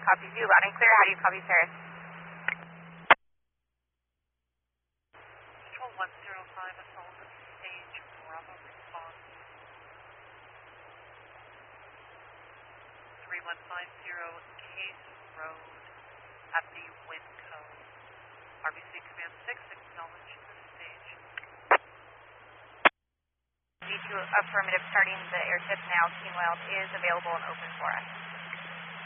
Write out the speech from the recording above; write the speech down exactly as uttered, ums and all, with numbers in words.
Copy you, loud and clear. How do you copy Paris? Control one zero five, assault stage, Bravo response. three one five zero, Case Road at the Winco. R B C Command six, acknowledge the stage. D two affirmative, starting the airship now. Keen Wild is available and open for us.